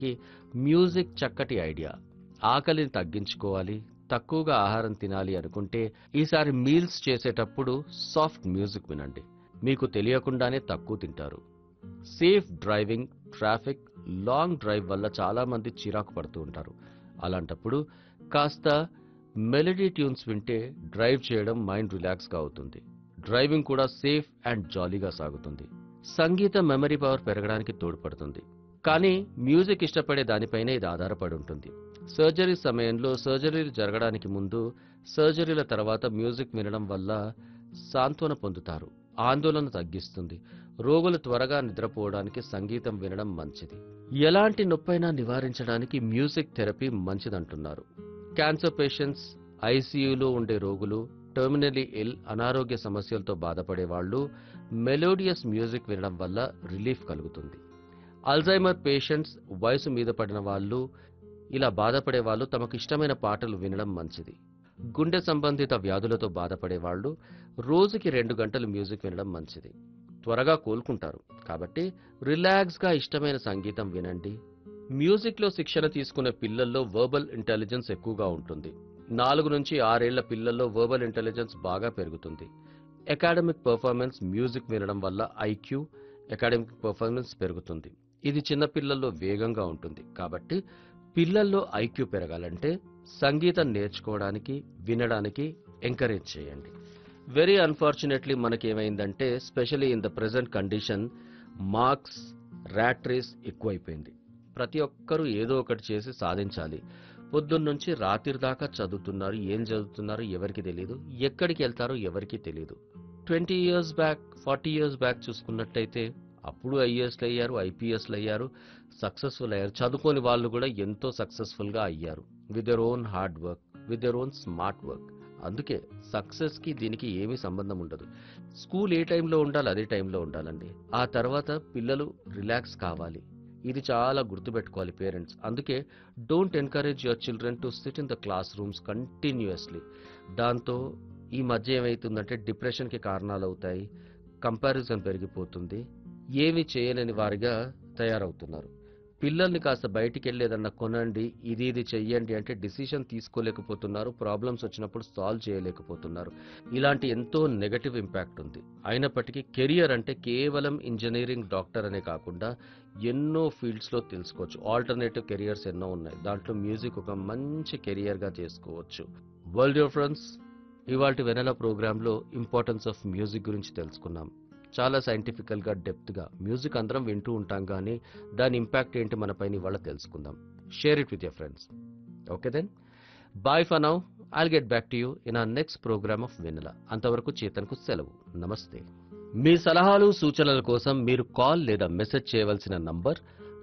Music చక్కటి idea. ఆకలిని తగ్గించుకోవాలి, తక్కువగా ఆహారం తినాలి అనుకుంటే ఈసారి మీల్స్ చేసేటప్పుడు సాఫ్ట్ మ్యూజిక్ వినండి. మీకు తెలియకుండానే తక్కువ తింటారు. Safe driving, traffic, long drive వల్ల చాలా మంది చిరాకు పడుతూ ఉంటారు. అలాంటప్పుడు కాస్త మెలడీ ట్యూన్స్ వింటే డ్రైవ్ చేయడం మైండ్ రిలాక్స్గా అవుతుంది. డ్రైవింగ్ కూడా సేఫ్ అండ్ జాలీగా సాగుతుంది. సంగీతం మెమరీ పవర్ పెరగడానికి తోడ్పడుతుంది. కానీ మ్యూజిక్ ఇష్టపడే దానిపైనే ఇది ఆధారపడి ఉంటుంది. సర్జరీ సమయంలో, సర్జరీలు జరగడానికి ముందు, సర్జరీల తర్వాత మ్యూజిక్ వినడం వల్ల సాంత్వన పొందుతారు. ఆందోళన తగ్గిస్తుంది. రోగులు త్వరగా నిద్రపోవడానికి సంగీతం వినడం మంచిది. ఎలాంటి నొప్పైనా నివారించడానికి మ్యూజిక్ థెరపీ మంచిదంటున్నారు. క్యాన్సర్ పేషెంట్స్, ఐసీయూలో ఉండే రోగులు, టెర్మినలీ ఇల్, అనారోగ్య సమస్యలతో బాధపడే వాళ్ళు మెలోడియస్ మ్యూజిక్ వినడం వల్ల రిలీఫ్ కలుగుతుంది. అల్జైమర్ పేషెంట్స్, వయసు మీద పడిన వాళ్ళు, ఇలా బాధపడే వాళ్ళు తమకు ఇష్టమైన పాటలు వినడం మంచిది. గుండె సంబంధిత వ్యాధులతో బాధపడే వాళ్ళు రోజుకి 2 గంటలు మ్యూజిక్ వినడం మంచిది. త్వరగా కోలుకుంటారు. కాబట్టి రిలాక్స్గా ఇష్టమైన సంగీతం వినండి. మ్యూజిక్లో శిక్షణ తీసుకునే పిల్లల్లో వర్బల్ ఇంటెలిజెన్స్ ఎక్కువగా ఉంటుంది. 4 నుంచి 6 ఏళ్ల పిల్లల్లో వర్బల్ ఇంటెలిజెన్స్ బాగా పెరుగుతుంది. అకాడమిక్ పర్ఫార్మెన్స్ మ్యూజిక్ వినడం వల్ల ఐక్యూ, అకాడమిక్ పర్ఫార్మెన్స్ పెరుగుతుంది. ఇది చిన్న పిల్లల్లో వేగంగా ఉంటుంది. కాబట్టి పిల్లల్లో ఐక్యూ పెరగాలంటే సంగీతం నేర్చుకోవడానికి, వినడానికి ఎంకరేజ్ చేయండి. Very unfortunately మనకేమైందంటే, specially in the present condition, marks, rat race ఎక్కువైపోయింది. ప్రతి ఒక్కరూ ఏదో ఒకటి చేసి సాధించాలి. పొద్దున్నుంచి రాత్రి దాకా చదువుతున్నారు. ఏం చదువుతున్నారో ఎవరికి తెలియదు. ఎక్కడికి వెళ్తారో ఎవరికి తెలియదు. 20 ఇయర్స్ బ్యాక్, 40 ఇయర్స్ బ్యాక్ చూసుకున్నట్టయితే అప్పుడు ఐఏఎస్లు అయ్యారు, ఐపీఎస్లు అయ్యారు, సక్సెస్ఫుల్ అయ్యారు. చదువుకోని వాళ్ళు కూడా ఎంతో సక్సెస్ఫుల్గా అయ్యారు. With their own hard work, with their own smart work. అందుకే సక్సెస్కి దీనికి ఏమీ సంబంధం ఉండదు. స్కూల్ ఏ టైంలో ఉండాలి అదే టైంలో ఉండాలండి. ఆ తర్వాత పిల్లలు రిలాక్స్ కావాలి. ఇది చాలా గుర్తుపెట్టుకోవాలి పేరెంట్స్. అందుకే don't encourage your children to SIT in the class rooms continuously. దాంతో ఈ మధ్య ఏమవుతుందంటే డిప్రెషన్కి కారణాలు అవుతాయి. కంపారిజన్ పెరిగిపోతుంది. ఏమీ చేయలేని వారిగా తయారవుతున్నారు. పిల్లల్ని కాస్త బయటికి వెళ్ళి ఏదన్నా కొనండి, ఇది చెయ్యండి అంటే డిసిషన్ తీసుకోలేకపోతున్నారు. ప్రాబ్లమ్స్ వచ్చినప్పుడు సాల్వ్ చేయలేకపోతున్నారు. ఇలాంటి ఎంతో నెగటివ్ ఇంపాక్ట్ ఉంది. అయినప్పటికీ కెరియర్ అంటే కేవలం ఇంజనీరింగ్, డాక్టర్ అనే కాకుండా ఎన్నో ఫీల్డ్స్లో తెలుసుకోవచ్చు. ఆల్టర్నేటివ్ కెరియర్స్ ఎన్నో ఉన్నాయి. దాంట్లో మ్యూజిక్ ఒక మంచి కెరియర్గా చేసుకోవచ్చు. వరల్డ్ డియర్ ఫ్రెండ్స్, ఇవాల్టి వెనెలా ప్రోగ్రాంలో ఇంపార్టెన్స్ ఆఫ్ మ్యూజిక్ గురించి తెలుసుకున్నాం. చాలా సైంటిఫికల్గా, డెప్త్గా. మ్యూజిక్ అందరం వింటూ ఉంటాం, కానీ దాని ఇంపాక్ట్ ఏంటి మనపైన ఇవాళ తెలుసుకుందాం. Share it with your friends. Okay then, bye for now. I'll get back to you in our next programme of వెనెలా. అంతవరకు చేతన్కు సెలవు. నమస్తే. మీ సలహాలు, సూచనల కోసం మీరు కాల్ లేదా మెసేజ్ చేయవలసిన number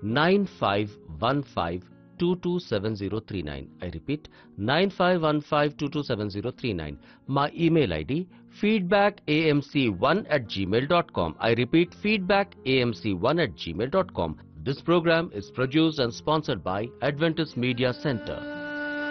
9515227039. I repeat, 9515227039. My email ID feedbackamc1@gmail.com. I repeat, feedbackamc1@gmail.com. This program is produced and sponsored by Adventist Media Center.